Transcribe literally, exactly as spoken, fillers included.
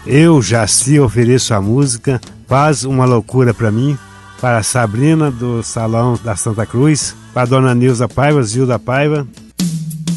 Eu, Jaci, ofereço a música Faz uma Loucura pra mim, para a Sabrina do Salão da Santa Cruz, para a Dona Nilza Paiva, Zilda Paiva,